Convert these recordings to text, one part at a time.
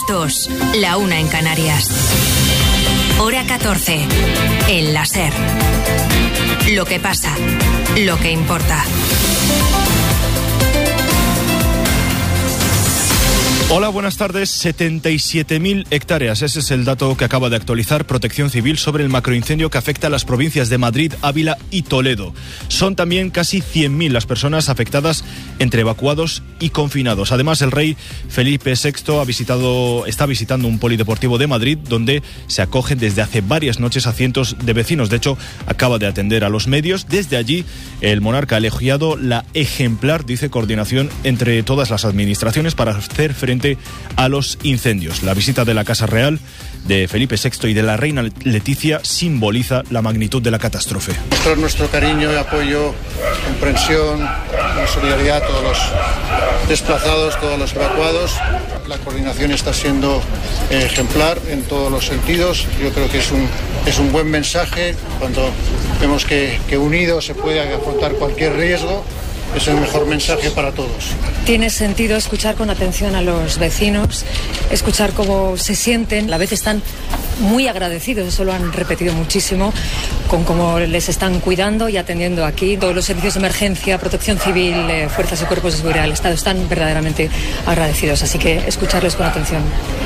2, la 1 en Canarias. Hora 14, en la SER. Lo que pasa, lo que importa. Hola, buenas tardes. 77.000 hectáreas. Ese es el dato que acaba de actualizar Protección Civil sobre el macroincendio que afecta a las provincias de Madrid, Ávila y Toledo. Son también casi 100.000 las personas afectadas entre evacuados y confinados. Además, el rey Felipe VI está visitando un polideportivo de Madrid donde se acogen desde hace varias noches a cientos de vecinos. De hecho, acaba de atender a los medios. Desde allí, el monarca ha elogiado la ejemplar, dice, coordinación entre todas las administraciones para hacer frente a los incendios. La visita de la Casa Real de Felipe VI y de la reina Leticia simboliza la magnitud de la catástrofe. Mostrar nuestro cariño y apoyo, comprensión, solidaridad a todos los desplazados, todos los evacuados. La coordinación está siendo ejemplar en todos los sentidos. Yo creo que es un buen mensaje cuando vemos que unidos se puede afrontar cualquier riesgo. Es el mejor mensaje para todos. Tiene sentido escuchar con atención a los vecinos, escuchar cómo se sienten. A la vez están muy agradecidos, eso lo han repetido muchísimo, con cómo les están cuidando y atendiendo aquí. Todos los servicios de emergencia, Protección Civil, fuerzas y cuerpos de seguridad del Estado están verdaderamente agradecidos. Así que escucharles con atención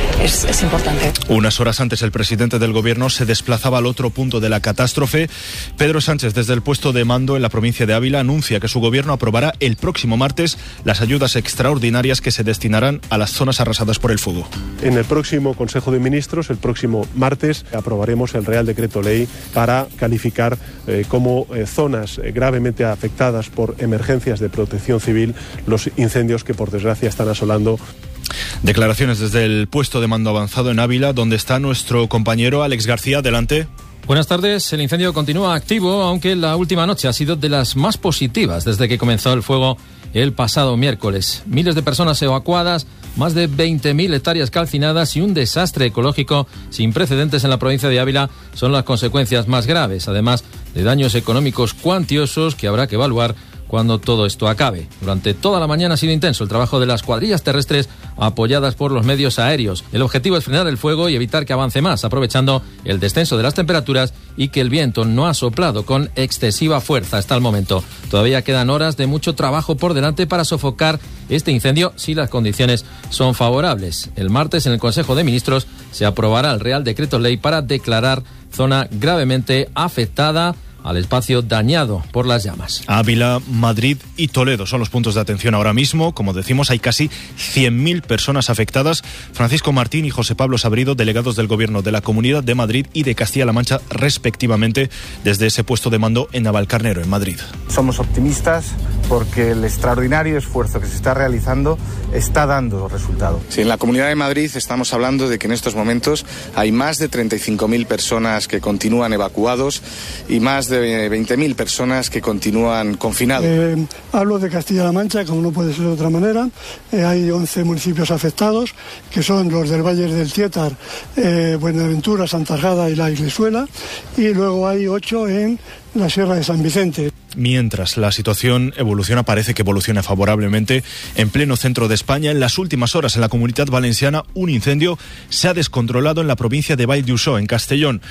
es importante. Unas horas antes, el presidente del Gobierno se desplazaba al otro punto de la catástrofe. Pedro Sánchez, desde el puesto de mando en la provincia de Ávila, anuncia que su Gobierno aprobará el próximo martes las ayudas extraordinarias que se destinarán a las zonas arrasadas por el fuego. En el próximo Consejo de Ministros, el próximo martes, aprobaremos el Real Decreto Ley para calificar como zonas gravemente afectadas por emergencias de protección civil los incendios que, por desgracia, están asolando. Declaraciones desde el puesto de mando avanzado en Ávila, donde está nuestro compañero Alex García. Adelante. Buenas tardes. El incendio continúa activo, aunque la última noche ha sido de las más positivas desde que comenzó el fuego el pasado miércoles. Miles de personas evacuadas, más de 20.000 hectáreas calcinadas y un desastre ecológico sin precedentes en la provincia de Ávila son las consecuencias más graves, además de daños económicos cuantiosos que habrá que evaluar cuando todo esto acabe. Durante toda la mañana ha sido intenso el trabajo de las cuadrillas terrestres apoyadas por los medios aéreos. El objetivo es frenar el fuego y evitar que avance más, aprovechando el descenso de las temperaturas y que el viento no ha soplado con excesiva fuerza hasta el momento. Todavía quedan horas de mucho trabajo por delante para sofocar este incendio si las condiciones son favorables. El martes en el Consejo de Ministros se aprobará el Real Decreto Ley para declarar zona gravemente afectada al espacio dañado por las llamas. Ávila, Madrid y Toledo son los puntos de atención ahora mismo. Como decimos, hay casi 100.000 personas afectadas. Francisco Martín y José Pablo Sabrido, delegados del Gobierno de la Comunidad de Madrid y de Castilla-La Mancha, respectivamente, desde ese puesto de mando en Navalcarnero, en Madrid. Somos optimistas porque el extraordinario esfuerzo que se está realizando está dando resultado. Sí, en la Comunidad de Madrid estamos hablando de que en estos momentos hay más de 35.000 personas que continúan evacuados y más de 20.000 personas que continúan confinados. Hablo de Castilla-La Mancha, como no puede ser de otra manera. Hay 11 municipios afectados, que son los del Valle del Tietar, Buenaventura, Santa Agada y La Iglesuela, y luego hay 8 en la Sierra de San Vicente. Mientras la situación evoluciona, parece que evoluciona favorablemente en pleno centro de España. En las últimas horas en la Comunidad Valenciana un incendio se ha descontrolado en la provincia de Vall d'Uixó, en Castellón.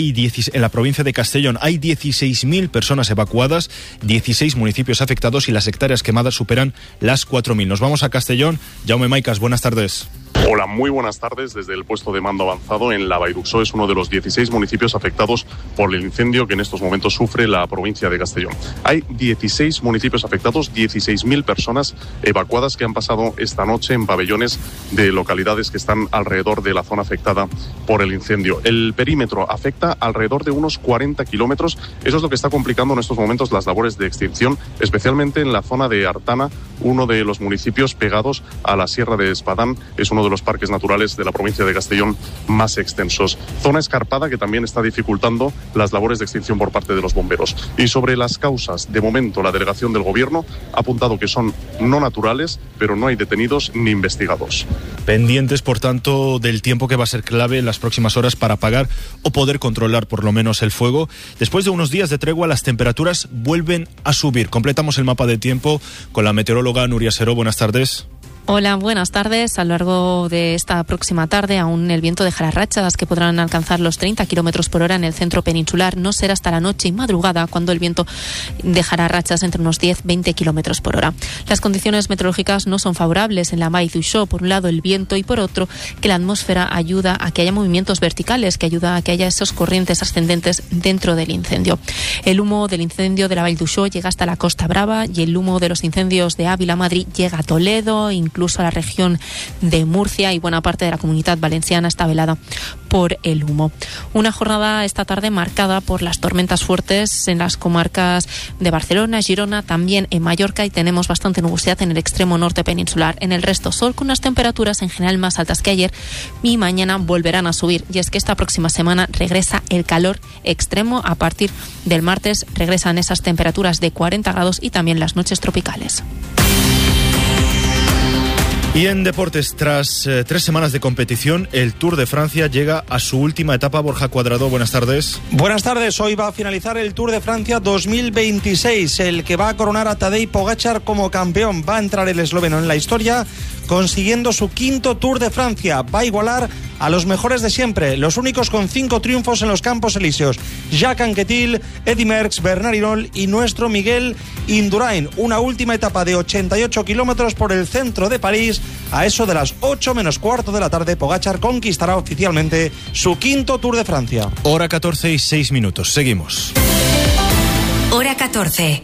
En la provincia de Castellón hay 16.000 personas evacuadas, 16 municipios afectados y las hectáreas quemadas superan las 4.000. Nos vamos a Castellón. Jaume Maicas, buenas tardes. Hola, muy buenas tardes. Desde el puesto de mando avanzado en la Vall d'Uixó es uno de los 16 municipios afectados por el incendio que en estos momentos sufre la provincia de Castellón. Hay 16 municipios afectados, 16.000 personas evacuadas que han pasado esta noche en pabellones de localidades que están alrededor de la zona afectada por el incendio. El perímetro afecta alrededor de unos 40 kilómetros. Eso es lo que está complicando en estos momentos las labores de extinción, especialmente en la zona de Artana, uno de los municipios pegados a la Sierra de Espadán. Es uno de los parques naturales de la provincia de Castellón más extensos. Zona escarpada que también está dificultando las labores de extinción por parte de los bomberos. Y sobre las causas, de momento la delegación del Gobierno ha apuntado que son no naturales, pero no hay detenidos ni investigados. Pendientes, por tanto, del tiempo que va a ser clave en las próximas horas para apagar o poder controlar por lo menos el fuego. Después de unos días de tregua, las temperaturas vuelven a subir. Completamos el mapa de tiempo con la meteoróloga Nuria Seró. Buenas tardes. Hola, buenas tardes. A lo largo de esta próxima tarde aún el viento dejará rachas que podrán alcanzar los 30 kilómetros por hora en el centro peninsular. No será hasta la noche y madrugada cuando el viento dejará rachas entre unos 10-20 kilómetros por hora. Las condiciones meteorológicas no son favorables en la Vall d'Uixó. Por un lado el viento y por otro que la atmósfera ayuda a que haya movimientos verticales, que ayuda a que haya esos corrientes ascendentes dentro del incendio. El humo del incendio de la Vall d'Uixó llega hasta la Costa Brava y el humo de los incendios de Ávila, Madrid, llega a Toledo, incluso a la región de Murcia, y buena parte de la Comunidad Valenciana está velada por el humo. Una jornada esta tarde marcada por las tormentas fuertes en las comarcas de Barcelona, Girona, también en Mallorca, y tenemos bastante nubosidad en el extremo norte peninsular. En el resto sol, con unas temperaturas en general más altas que ayer, y mañana volverán a subir. Y es que esta próxima semana regresa el calor extremo. A partir del martes regresan esas temperaturas de 40 grados y también las noches tropicales. Y en deportes, tras 3 semanas de competición, el Tour de Francia llega a su última etapa. Borja Cuadrado, buenas tardes. Buenas tardes. Hoy va a finalizar el Tour de Francia 2026, el que va a coronar a Tadej Pogačar como campeón. Va a entrar el esloveno en la historia, consiguiendo su 5º Tour de Francia. Va a igualar a los mejores de siempre, los únicos con 5 triunfos en los Campos Elíseos: Jacques Anquetil, Eddy Merckx, Bernard Hinault y nuestro Miguel Indurain. Una última etapa de 88 kilómetros por el centro de París. A eso de las 8 menos cuarto de la tarde, Pogačar conquistará oficialmente su 5º Tour de Francia. Hora 14 y 6 minutos. Seguimos. Hora 14.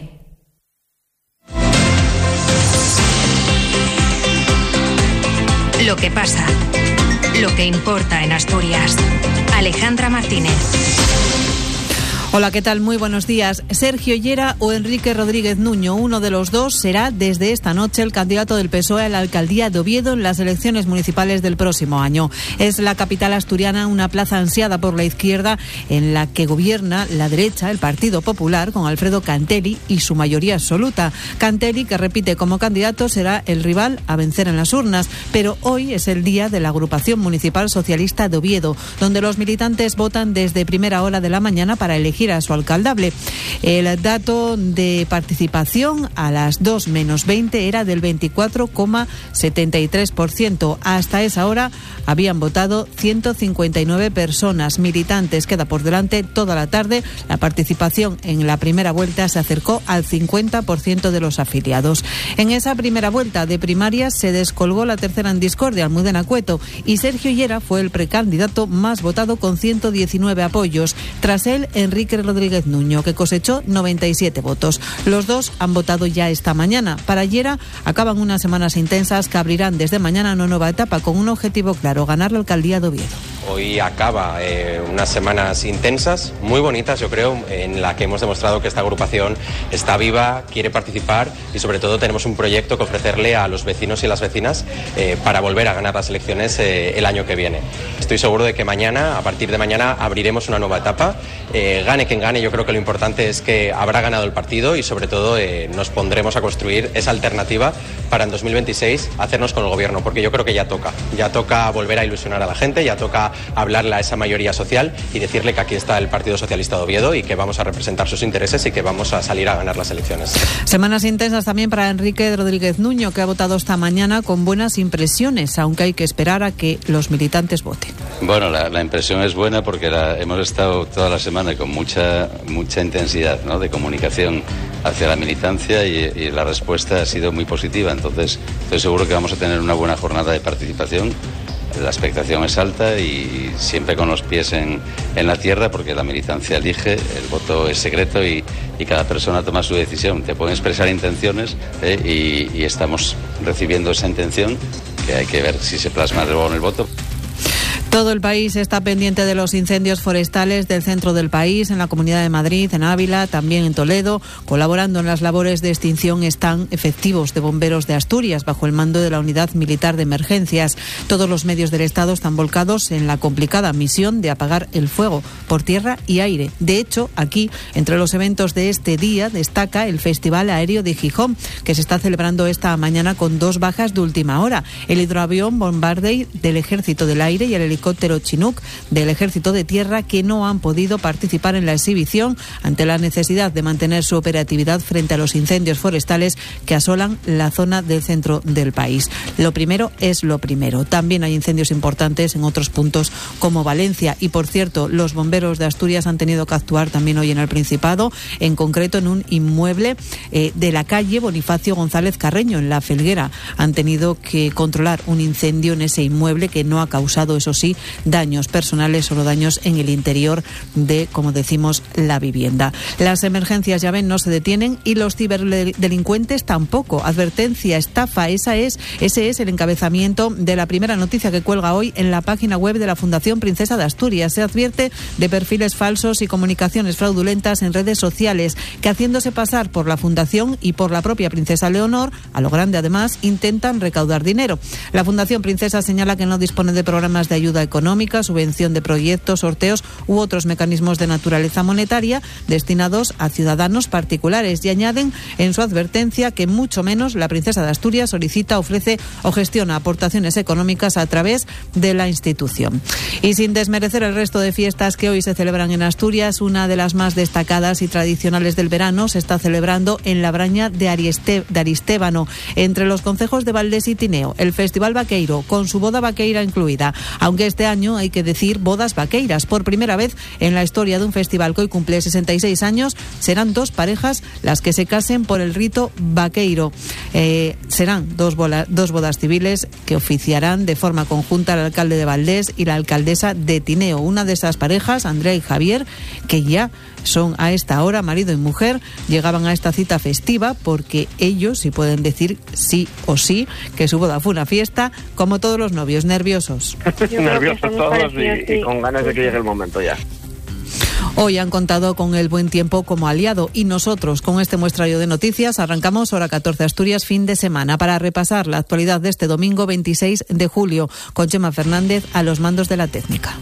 Lo que pasa. Lo que importa en Asturias. Alejandra Martínez. Hola, ¿qué tal? Muy buenos días. Sergio Llera o Enrique Rodríguez Nuño, uno de los dos será desde esta noche el candidato del PSOE a la alcaldía de Oviedo en las elecciones municipales del próximo año. Es la capital asturiana una plaza ansiada por la izquierda en la que gobierna la derecha, el Partido Popular, con Alfredo Cantelli y su mayoría absoluta. Cantelli, que repite como candidato, será el rival a vencer en las urnas, pero hoy es el día de la agrupación municipal socialista de Oviedo, donde los militantes votan desde primera hora de la mañana para elegir a su alcaldable. El dato de participación a las 2 menos 20 era del 24,73%. Hasta esa hora habían votado 159 personas. Militantes, queda por delante toda la tarde. La participación en la primera vuelta se acercó al 50% de los afiliados. En esa primera vuelta de primarias se descolgó la tercera en discordia, Almudena Cueto, y Sergio Llera fue el precandidato más votado con 119 apoyos. Tras él, Enrique Rodríguez Nuño, que cosechó 97 votos. Los dos han votado ya esta mañana. Para Llera acaban unas semanas intensas que abrirán desde mañana una nueva etapa con un objetivo claro: ganar la alcaldía de Oviedo. Hoy acaba unas semanas intensas, muy bonitas, yo creo, en la que hemos demostrado que esta agrupación está viva, quiere participar y sobre todo tenemos un proyecto que ofrecerle a los vecinos y las vecinas para volver a ganar las elecciones el año que viene. Estoy seguro de que mañana, a partir de mañana, abriremos una nueva etapa. Gane quien gane, yo creo que lo importante es que habrá ganado el partido y sobre todo nos pondremos a construir esa alternativa para en 2026 hacernos con el gobierno, porque yo creo que ya toca volver a ilusionar a la gente, ya toca hablarle a esa mayoría social y decirle que aquí está el Partido Socialista de Oviedo y que vamos a representar sus intereses y que vamos a salir a ganar las elecciones. Semanas intensas también para Enrique Rodríguez Nuño, que ha votado esta mañana con buenas impresiones, aunque hay que esperar a que los militantes voten. Bueno, la impresión es buena porque hemos estado toda la semana con mucha intensidad, ¿no?, de comunicación hacia la militancia y la respuesta ha sido muy positiva. Entonces, estoy seguro que vamos a tener una buena jornada de participación. La expectación es alta y siempre con los pies en la tierra, porque la militancia elige, el voto es secreto y cada persona toma su decisión. Te pueden expresar intenciones y estamos recibiendo esa intención, que hay que ver si se plasma luego en el voto. Todo el país está pendiente de los incendios forestales del centro del país, en la Comunidad de Madrid, en Ávila, también en Toledo. Colaborando en las labores de extinción están efectivos de bomberos de Asturias, bajo el mando de la Unidad Militar de Emergencias. Todos los medios del Estado están volcados en la complicada misión de apagar el fuego por tierra y aire. De hecho, aquí, entre los eventos de este día, destaca el Festival Aéreo de Gijón, que se está celebrando esta mañana con 2 bajas de última hora: el hidroavión Bombardier del Ejército del Aire y el helicóptero helicóptero Chinook del Ejército de Tierra, que no han podido participar en la exhibición ante la necesidad de mantener su operatividad frente a los incendios forestales que asolan la zona del centro del país. Lo primero es lo primero. También hay incendios importantes en otros puntos como Valencia. Y, por cierto, los bomberos de Asturias han tenido que actuar también hoy en el Principado, en concreto en un inmueble de la calle Bonifacio González Carreño, en La Felguera. Han tenido que controlar un incendio en ese inmueble que no ha causado, eso sí, daños personales, solo daños en el interior de, como decimos, la vivienda. Las emergencias, ya ven, no se detienen y los ciberdelincuentes tampoco. Advertencia, estafa, ese es el encabezamiento de la primera noticia que cuelga hoy en la página web de la Fundación Princesa de Asturias. Se advierte de perfiles falsos y comunicaciones fraudulentas en redes sociales que, haciéndose pasar por la Fundación y por la propia Princesa Leonor, a lo grande además, intentan recaudar dinero. La Fundación Princesa señala que no dispone de programas de ayuda económica, subvención de proyectos, sorteos u otros mecanismos de naturaleza monetaria destinados a ciudadanos particulares, y añaden en su advertencia que mucho menos la Princesa de Asturias solicita, ofrece o gestiona aportaciones económicas a través de la institución. Y sin desmerecer el resto de fiestas que hoy se celebran en Asturias, una de las más destacadas y tradicionales del verano se está celebrando en la Braña de Aristévano, entre los concejos de Valdés y Tineo, el Festival Vaqueiro, con su boda vaqueira incluida. Aunque este año, hay que decir, bodas vaqueiras. Por primera vez en la historia de un festival que hoy cumple 66 años, serán dos parejas las que se casen por el rito vaqueiro. Serán dos bodas civiles que oficiarán de forma conjunta el alcalde de Valdés y la alcaldesa de Tineo. Una de esas parejas, Andrea y Javier, que ya son a esta hora marido y mujer, llegaban a esta cita festiva porque ellos sí pueden decir sí o sí que su boda fue una fiesta, como todos los novios, nerviosos. Nerviosos todos y con ganas de que llegue el momento ya. Hoy han contado con el buen tiempo como aliado y nosotros, con este muestrario de noticias, arrancamos Hora 14 Asturias fin de semana para repasar la actualidad de este domingo 26 de julio con Chema Fernández a los mandos de la técnica.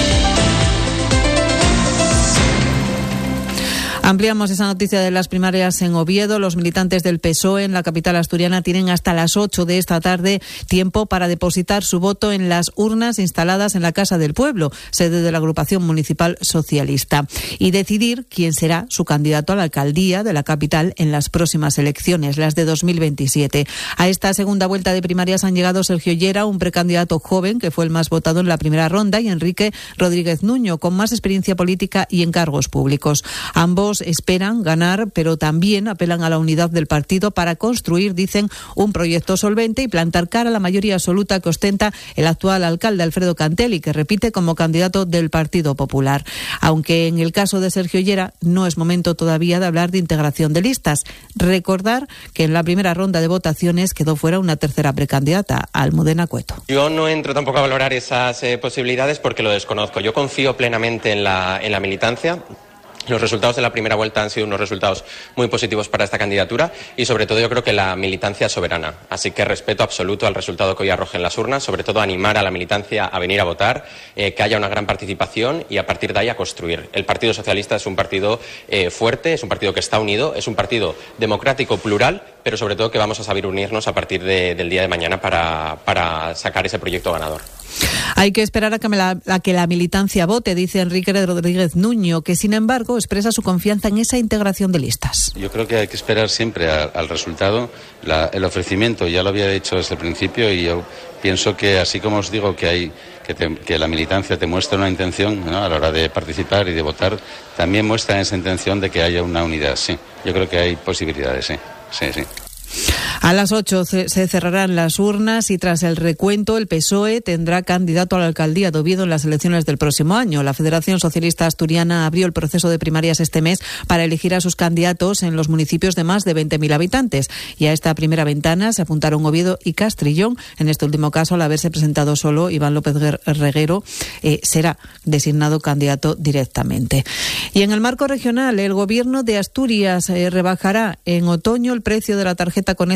Ampliamos esa noticia de las primarias en Oviedo. Los militantes del PSOE en la capital asturiana tienen hasta las 8 de esta tarde tiempo para depositar su voto en las urnas instaladas en la Casa del Pueblo, sede de la agrupación municipal socialista, y decidir quién será su candidato a la alcaldía de la capital en las próximas elecciones, las de 2027. A esta segunda vuelta de primarias han llegado Sergio Llera, un precandidato joven que fue el más votado en la primera ronda, y Enrique Rodríguez Nuño, con más experiencia política y encargos públicos. Ambos esperan ganar, pero también apelan a la unidad del partido para construir, dicen, un proyecto solvente y plantar cara a la mayoría absoluta que ostenta el actual alcalde Alfredo Cantelli, que repite como candidato del Partido Popular. Aunque en el caso de Sergio Llera no es momento todavía de hablar de integración de listas. Recordar que en la primera ronda de votaciones quedó fuera una tercera precandidata, Almudena Cueto. Yo no entro tampoco a valorar esas posibilidades porque lo desconozco. Yo confío plenamente en la militancia. Los resultados de la primera vuelta han sido unos resultados muy positivos para esta candidatura y, sobre todo, yo creo que la militancia es soberana. Así que respeto absoluto al resultado que hoy arrojen las urnas, sobre todo animar a la militancia a venir a votar, que haya una gran participación y, a partir de ahí, a construir. El Partido Socialista es un partido fuerte, es un partido que está unido, es un partido democrático, plural, pero sobre todo que vamos a saber unirnos a partir del día de mañana para sacar ese proyecto ganador. Hay que esperar a que la militancia vote, dice Enrique Rodríguez Nuño, que sin embargo expresa su confianza en esa integración de listas. Yo creo que hay que esperar siempre al resultado. El ofrecimiento ya lo había hecho desde el principio y yo pienso que, así como os digo que la militancia te muestra una intención, ¿no?, a la hora de participar y de votar, también muestra esa intención de que haya una unidad. Sí, yo creo que hay posibilidades, sí. A las 8 se cerrarán las urnas y tras el recuento el PSOE tendrá candidato a la alcaldía de Oviedo en las elecciones del próximo año. La Federación Socialista Asturiana abrió el proceso de primarias este mes para elegir a sus candidatos en los municipios de más de 20.000 habitantes. Y a esta primera ventana se apuntaron Oviedo y Castrillón. En este último caso, al haberse presentado solo, Iván López Reguero será designado candidato directamente. Y en el marco regional, el Gobierno de Asturias rebajará en otoño el precio de la tarjeta Conecta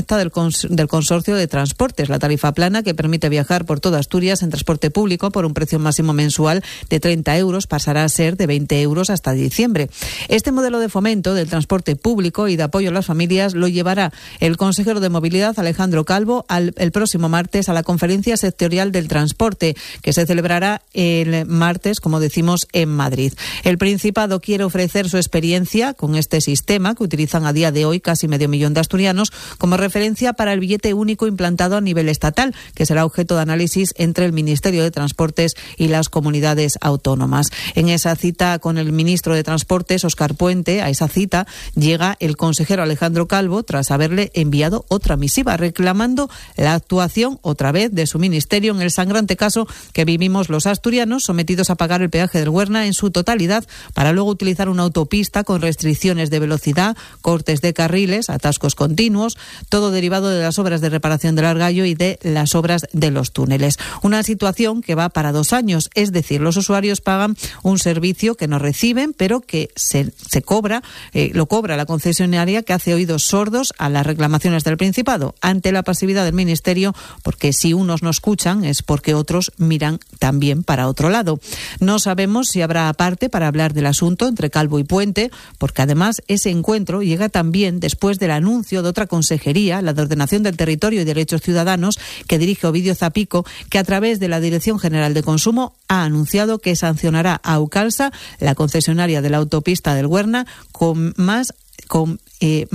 consta del Consorcio de Transportes, la tarifa plana que permite viajar por toda Asturias en transporte público por un precio máximo mensual de 30 euros pasará a ser de 20 euros hasta diciembre. Este modelo de fomento del transporte público y de apoyo a las familias lo llevará el consejero de Movilidad, Alejandro Calvo, el próximo martes a la Conferencia Sectorial del Transporte, que se celebrará el martes, como decimos, en Madrid. El Principado quiere ofrecer su experiencia con este sistema que utilizan a día de hoy casi 500.000 de asturianos como referencia para el billete único implantado a nivel estatal, que será objeto de análisis entre el Ministerio de Transportes y las comunidades autónomas. En esa cita con el ministro de Transportes, Óscar Puente, a esa cita llega el consejero Alejandro Calvo tras haberle enviado otra misiva reclamando la actuación otra vez de su ministerio en el sangrante caso que vivimos los asturianos sometidos a pagar el peaje del Güerna en su totalidad para luego utilizar una autopista con restricciones de velocidad, cortes de carriles, atascos continuos, todo derivado de las obras de reparación del Argallo y de las obras de los túneles. Una situación que va para 2 años, es decir, los usuarios pagan un servicio que no reciben, pero que se cobra, lo cobra la concesionaria, que hace oídos sordos a las reclamaciones del Principado ante la pasividad del Ministerio, porque si unos no escuchan es porque otros miran también para otro lado. No sabemos si habrá aparte para hablar del asunto entre Calvo y Puente, porque además ese encuentro llega también después del anuncio de otra consejería, la de Ordenación del Territorio y Derechos Ciudadanos, que dirige Ovidio Zapico, que a través de la Dirección General de Consumo ha anunciado que sancionará a Aucalsa, la concesionaria de la autopista del Güerna, con más de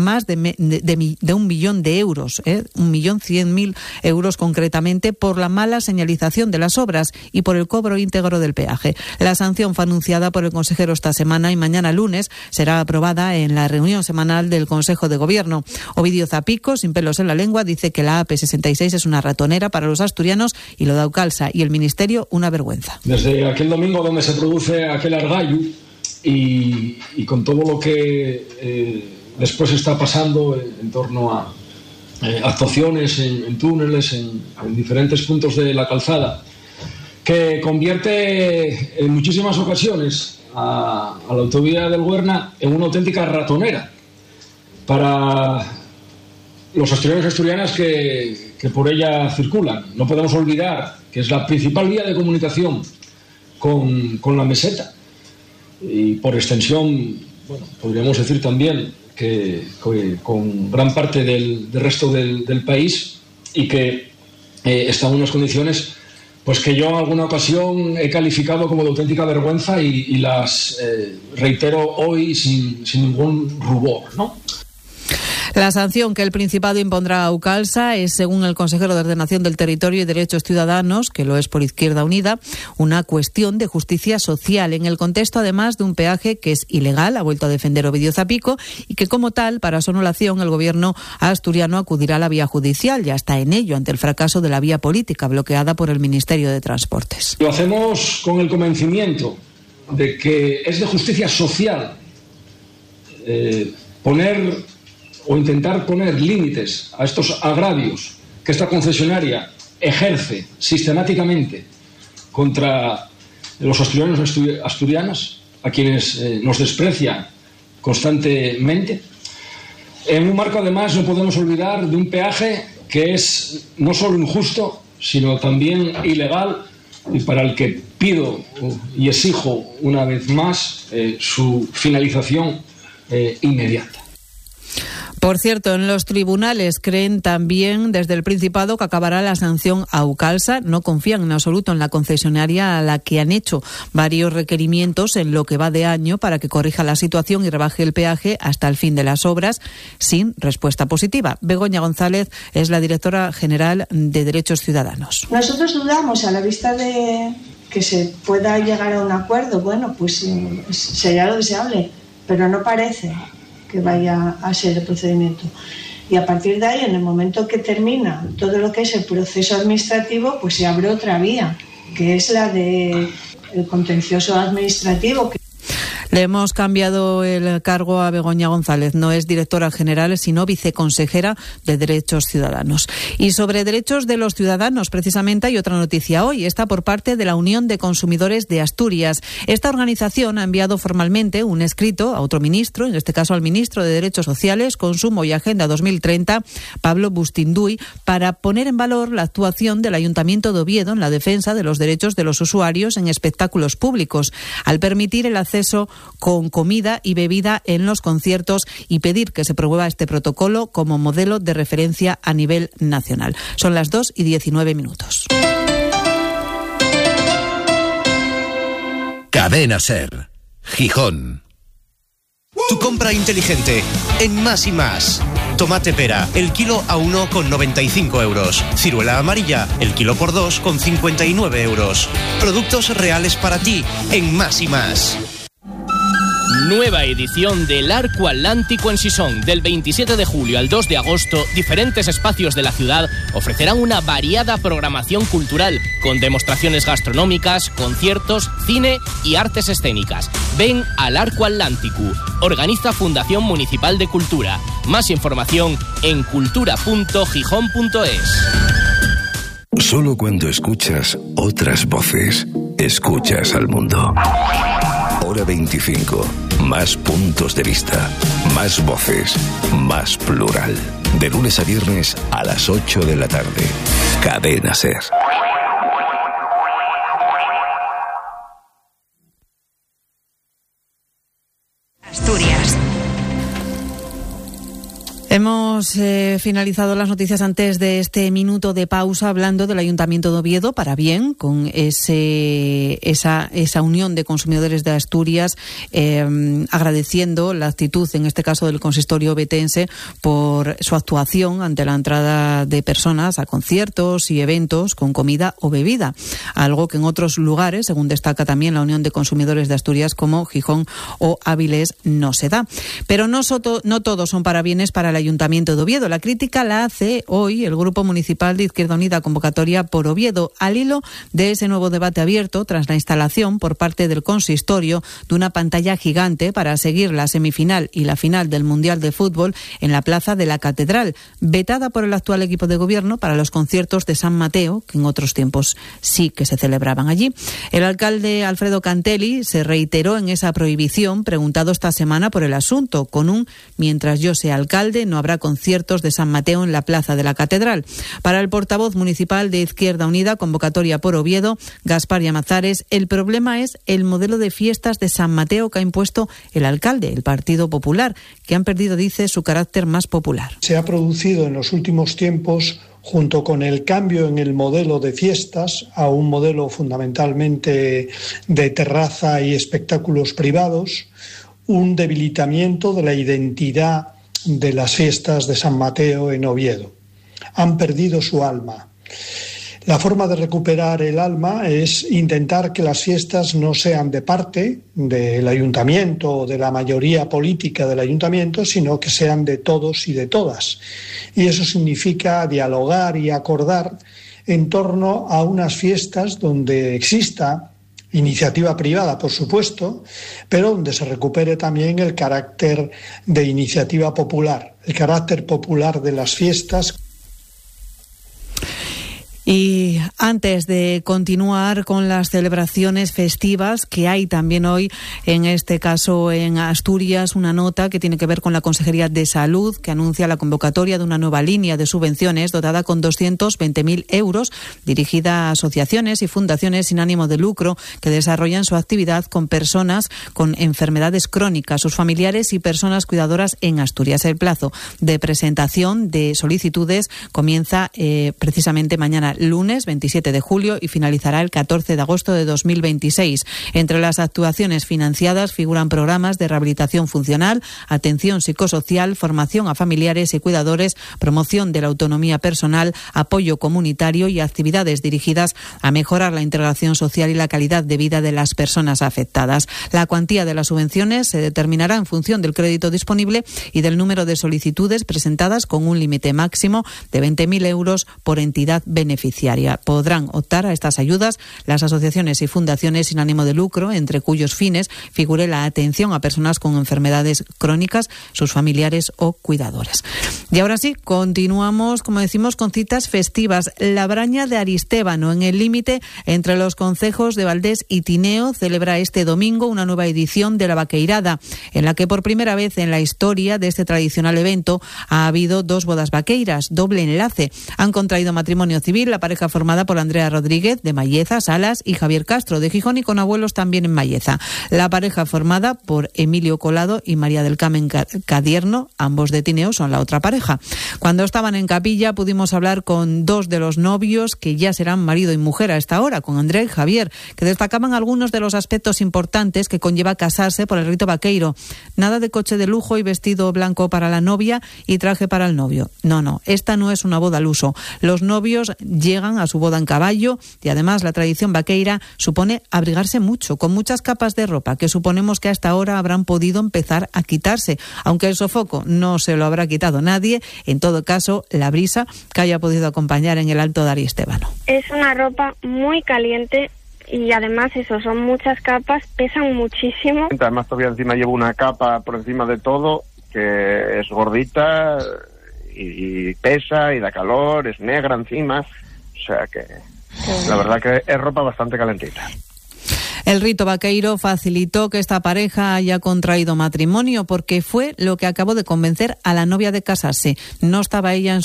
1 millón de euros, 1.100.000 euros concretamente, por la mala señalización de las obras y por el cobro íntegro del peaje. La sanción fue anunciada por el consejero esta semana y mañana lunes será aprobada en la reunión semanal del Consejo de Gobierno. Ovidio Zapico, sin pelos en la lengua, dice que la AP66 es una ratonera para los asturianos y lo de Aucalsa y el Ministerio una vergüenza. Desde aquel domingo donde se produce aquel Argallo y con todo lo que después está pasando en torno a actuaciones en túneles, en diferentes puntos de la calzada, que convierte en muchísimas ocasiones a la autovía del Güerna en una auténtica ratonera para los asturianos y asturianas que por ella circulan. No podemos olvidar que es la principal vía de comunicación con la meseta y por extensión, bueno, podríamos decir también que con gran parte del resto del país, y que está en unas condiciones pues que yo en alguna ocasión he calificado como de auténtica vergüenza y las reitero hoy sin ningún rubor, ¿no? La sanción que el Principado impondrá a Aucalsa es, según el consejero de Ordenación del Territorio y Derechos Ciudadanos, que lo es por Izquierda Unida, una cuestión de justicia social, en el contexto además de un peaje que es ilegal, ha vuelto a defender Ovidio Zapico, y que como tal, para su anulación, el gobierno asturiano acudirá a la vía judicial. Ya está en ello ante el fracaso de la vía política bloqueada por el Ministerio de Transportes. Lo hacemos con el convencimiento de que es de justicia social poner o intentar poner límites a estos agravios que esta concesionaria ejerce sistemáticamente contra los asturianos y asturianas, a quienes nos desprecia constantemente. En un marco, además, no podemos olvidar de un peaje que es no solo injusto, sino también ilegal, y para el que pido y exijo una vez más su finalización inmediata. Por cierto, en los tribunales creen también desde el Principado que acabará la sanción a Aucalsa. No confían en absoluto en la concesionaria, a la que han hecho varios requerimientos en lo que va de año para que corrija la situación y rebaje el peaje hasta el fin de las obras, sin respuesta positiva. Begoña González es la directora general de Derechos Ciudadanos. Nosotros dudamos, a la vista de que se pueda llegar a un acuerdo. Bueno, pues sería lo deseable, pero no parece que vaya a ser el procedimiento. Y a partir de ahí, en el momento que termina todo lo que es el proceso administrativo, pues se abre otra vía, que es la del contencioso administrativo. Le hemos cambiado el cargo a Begoña González. No es directora general, sino viceconsejera de Derechos Ciudadanos. Y sobre derechos de los ciudadanos, precisamente, hay otra noticia hoy. Está por parte de la Unión de Consumidores de Asturias. Esta organización ha enviado formalmente un escrito a otro ministro, en este caso al ministro de Derechos Sociales, Consumo y Agenda 2030, Pablo Bustinduy, para poner en valor la actuación del Ayuntamiento de Oviedo en la defensa de los derechos de los usuarios en espectáculos públicos, al permitir el acceso con comida y bebida en los conciertos y pedir que se promueva este protocolo como modelo de referencia a nivel nacional. Son las 2:19. Cadena SER, Gijón. Tu compra inteligente en Más y Más. Tomate pera, el kilo a 1,95 euros. Ciruela amarilla, el kilo por 2, con 59 euros. Productos reales para ti en Más y Más. Nueva edición del Arco Atlántico en Sison. Del 27 de julio al 2 de agosto, diferentes espacios de la ciudad ofrecerán una variada programación cultural, con demostraciones gastronómicas, conciertos, cine y artes escénicas. Ven al Arco Atlántico. Organiza Fundación Municipal de Cultura. Más información en cultura.gijón.es. Solo cuando escuchas otras voces, escuchas al mundo. Hora 25. Más puntos de vista, más voces, más plural. De lunes a viernes a las 8 de la tarde. Cadena SER. Asturias. Hemos finalizado las noticias antes de este minuto de pausa hablando del Ayuntamiento de Oviedo, para bien, con esa unión de consumidores de Asturias, agradeciendo la actitud, en este caso del consistorio ovetense, por su actuación ante la entrada de personas a conciertos y eventos con comida o bebida, algo que en otros lugares, según destaca también la Unión de Consumidores de Asturias, como Gijón o Áviles, no se da. Pero no todos son parabienes para el Ayuntamiento de Oviedo. La crítica la hace hoy el Grupo Municipal de Izquierda Unida, Convocatoria por Oviedo, al hilo de ese nuevo debate abierto tras la instalación por parte del consistorio de una pantalla gigante para seguir la semifinal y la final del Mundial de Fútbol en la Plaza de la Catedral, vetada por el actual equipo de gobierno para los conciertos de San Mateo, que en otros tiempos sí que se celebraban allí. El alcalde Alfredo Cantelli se reiteró en esa prohibición, preguntado esta semana por el asunto, con un "mientras yo sea alcalde no habrá conciertos de San Mateo en la Plaza de la Catedral". Para el portavoz municipal de Izquierda Unida, Convocatoria por Oviedo, Gaspar Llamazares, el problema es el modelo de fiestas de San Mateo que ha impuesto el alcalde, el Partido Popular, que han perdido, dice, su carácter más popular. Se ha producido en los últimos tiempos, junto con el cambio en el modelo de fiestas a un modelo fundamentalmente de terraza y espectáculos privados, un debilitamiento de la identidad de las fiestas de San Mateo en Oviedo. Han perdido su alma. La forma de recuperar el alma es intentar que las fiestas no sean de parte del ayuntamiento o de la mayoría política del ayuntamiento, sino que sean de todos y de todas. Y eso significa dialogar y acordar en torno a unas fiestas donde exista iniciativa privada, por supuesto, pero donde se recupere también el carácter de iniciativa popular, el carácter popular de las fiestas. Y antes de continuar con las celebraciones festivas que hay también hoy, en este caso en Asturias, una nota que tiene que ver con la Consejería de Salud, que anuncia la convocatoria de una nueva línea de subvenciones dotada con 220.000 euros, dirigida a asociaciones y fundaciones sin ánimo de lucro que desarrollan su actividad con personas con enfermedades crónicas, sus familiares y personas cuidadoras en Asturias. El plazo de presentación de solicitudes comienza precisamente mañana, lunes 27 de julio, y finalizará el 14 de agosto de 2026. Entre las actuaciones financiadas figuran programas de rehabilitación funcional, atención psicosocial, formación a familiares y cuidadores, promoción de la autonomía personal, apoyo comunitario y actividades dirigidas a mejorar la integración social y la calidad de vida de las personas afectadas. La cuantía de las subvenciones se determinará en función del crédito disponible y del número de solicitudes presentadas, con un límite máximo de 20.000 euros por entidad beneficiaria. Podrán optar a estas ayudas las asociaciones y fundaciones sin ánimo de lucro, entre cuyos fines figure la atención a personas con enfermedades crónicas, sus familiares o cuidadores. Y ahora sí, continuamos, como decimos, con citas festivas. La Braña de Aristébano, en el límite entre los concejos de Valdés y Tineo, celebra este domingo una nueva edición de la vaqueirada, en la que por primera vez en la historia de este tradicional evento ha habido 2 bodas vaqueiras, doble enlace. Han contraído matrimonio civil la pareja formada por Andrea Rodríguez de Malleza, Salas, y Javier Castro de Gijón, y con abuelos también en Malleza. La pareja formada por Emilio Colado y María del Carmen Cadierno, ambos de Tineo, son la otra pareja. Cuando estaban en capilla pudimos hablar con 2 de los novios que ya serán marido y mujer a esta hora, con Andrea y Javier, que destacaban algunos de los aspectos importantes que conlleva casarse por el rito vaqueiro. Nada de coche de lujo y vestido blanco para la novia y traje para el novio. No, esta no es una boda al uso. Los novios llegan a su boda en caballo y además la tradición vaqueira supone abrigarse mucho, con muchas capas de ropa que suponemos que hasta ahora habrán podido empezar a quitarse, aunque el sofoco no se lo habrá quitado nadie, en todo caso la brisa que haya podido acompañar en el Alto de Aristébano. Es una ropa muy caliente y además eso, son muchas capas, pesan muchísimo. Además todavía encima llevo una capa por encima de todo que es gordita y pesa y da calor, es negra encima, o sea que la verdad que es ropa bastante calentita. El rito vaqueiro facilitó que esta pareja haya contraído matrimonio porque fue lo que acabó de convencer a la novia de casarse. No estaba ella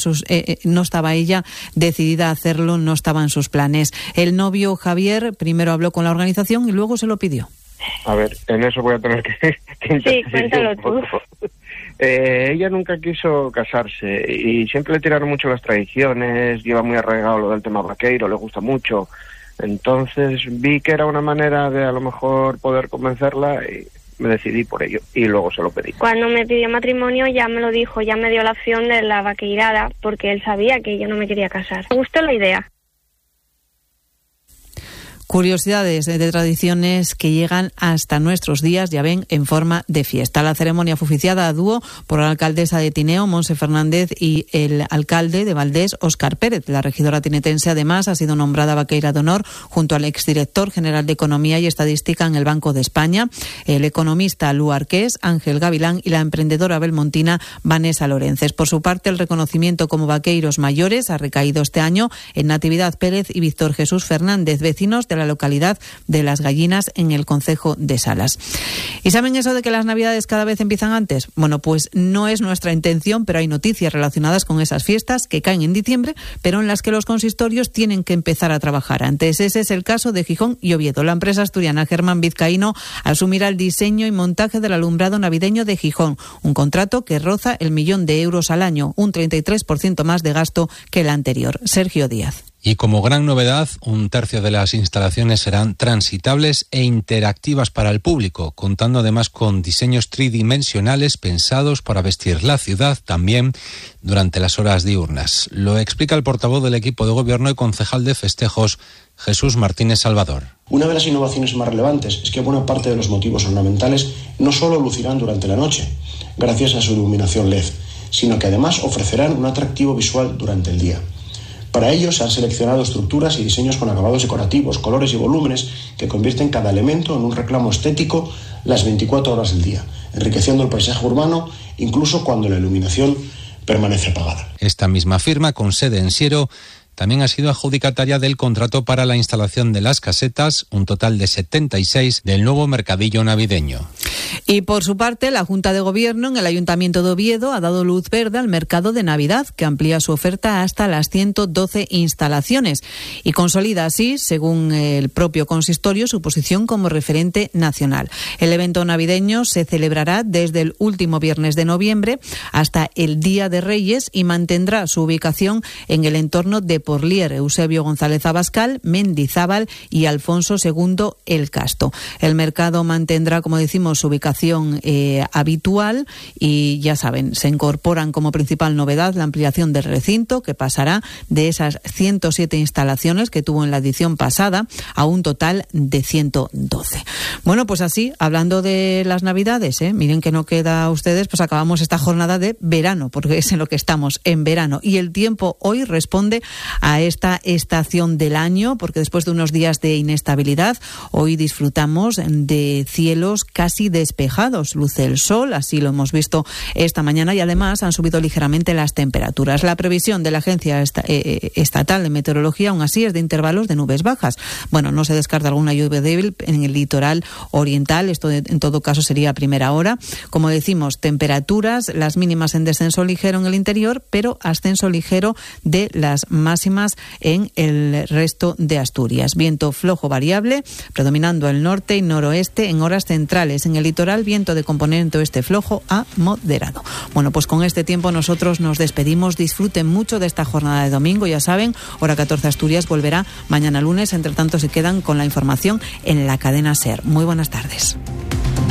decidida a hacerlo, no estaba en sus planes. El novio Javier primero habló con la organización y luego se lo pidió. A ver, en eso voy a tener que sí, cuéntalo tú. Ella nunca quiso casarse y siempre le tiraron mucho las tradiciones, lleva muy arraigado lo del tema vaqueiro, le gusta mucho. Entonces vi que era una manera de a lo mejor poder convencerla y me decidí por ello y luego se lo pedí. Cuando me pidió matrimonio ya me lo dijo, ya me dio la opción de la vaqueirada porque él sabía que yo no me quería casar. Me gustó la idea. Curiosidades de tradiciones que llegan hasta nuestros días, ya ven, en forma de fiesta. La ceremonia fue oficiada a dúo por la alcaldesa de Tineo, Monse Fernández, y el alcalde de Valdés, Óscar Pérez. La regidora tinetense, además, ha sido nombrada vaqueira de honor junto al exdirector general de Economía y Estadística en el Banco de España, el economista Lu Arqués, Ángel Gavilán, y la emprendedora belmontina Vanessa Lorences. Por su parte, el reconocimiento como vaqueiros mayores ha recaído este año en Natividad Pérez y Víctor Jesús Fernández, vecinos de la localidad de Las Gallinas, en el concejo de Salas. ¿Y saben eso de que las Navidades cada vez empiezan antes? Bueno, pues no es nuestra intención, pero hay noticias relacionadas con esas fiestas que caen en diciembre, pero en las que los consistorios tienen que empezar a trabajar antes. Ese es el caso de Gijón y Oviedo. La empresa asturiana Germán Vizcaíno asumirá el diseño y montaje del alumbrado navideño de Gijón, un contrato que roza el 1.000.000 de euros al año, un 33% más de gasto que el anterior. Sergio Díaz. Y como gran novedad, 1/3 de las instalaciones serán transitables e interactivas para el público, contando además con diseños tridimensionales pensados para vestir la ciudad también durante las horas diurnas. Lo explica el portavoz del equipo de gobierno y concejal de festejos, Jesús Martínez Salvador. Una de las innovaciones más relevantes es que buena parte de los motivos ornamentales no solo lucirán durante la noche, gracias a su iluminación LED, sino que además ofrecerán un atractivo visual durante el día. Para ello se han seleccionado estructuras y diseños con acabados decorativos, colores y volúmenes que convierten cada elemento en un reclamo estético las 24 horas del día, enriqueciendo el paisaje urbano incluso cuando la iluminación permanece apagada. Esta misma firma, con sede en Siero, también ha sido adjudicataria del contrato para la instalación de las casetas, un total de 76 del nuevo mercadillo navideño. Y por su parte, la Junta de Gobierno en el Ayuntamiento de Oviedo ha dado luz verde al mercado de Navidad, que amplía su oferta hasta las 112 instalaciones y consolida así, según el propio consistorio, su posición como referente nacional. El evento navideño se celebrará desde el último viernes de noviembre hasta el Día de Reyes y mantendrá su ubicación en el entorno de Porlier, Eusebio González Abascal, Mendizábal y Alfonso II el Casto. El mercado mantendrá, como decimos, su ubicación ubicación habitual, y ya saben, se incorporan como principal novedad la ampliación del recinto, que pasará de esas 107 instalaciones que tuvo en la edición pasada a un total de 112. Bueno, pues así, hablando de las Navidades, miren que no queda a ustedes, pues acabamos esta jornada de verano, porque es en lo que estamos, en verano, y el tiempo hoy responde a esta estación del año, porque después de unos días de inestabilidad, hoy disfrutamos de cielos casi despejados, luce el sol, así lo hemos visto esta mañana, y además han subido ligeramente las temperaturas. La previsión de la Agencia Estatal de Meteorología, aún así, es de intervalos de nubes bajas. Bueno, no se descarta alguna lluvia débil en el litoral oriental, esto en todo caso sería a primera hora. Como decimos, temperaturas, las mínimas en descenso ligero en el interior, pero ascenso ligero de las máximas en el resto de Asturias. Viento flojo variable, predominando el norte y noroeste en horas centrales. En el litoral, viento de componente oeste flojo a moderado. Bueno, pues con este tiempo nosotros nos despedimos. Disfruten mucho de esta jornada de domingo. Ya saben, hora 14 Asturias volverá mañana lunes. Entre tanto, se quedan con la información en la cadena SER. Muy buenas tardes.